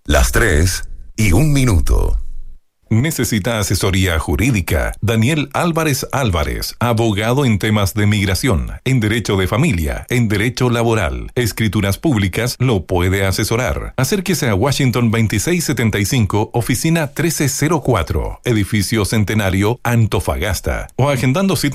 Las 3:01. ¿Necesita asesoría jurídica? Daniel Álvarez Álvarez, abogado en temas de migración, en derecho de familia, en derecho laboral, escrituras públicas, lo puede asesorar. Acérquese a Washington 2675, oficina 1304, edificio Centenario, Antofagasta, o agendando cita